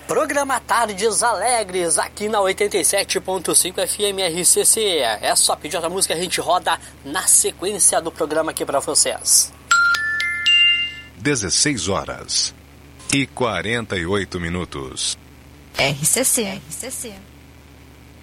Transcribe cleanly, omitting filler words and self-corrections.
Programa Tardes Alegres, aqui na 87.5 FM RCC. É só pedir a música, a gente roda na sequência do programa aqui pra vocês. 16 horas e 48 minutos. RCC.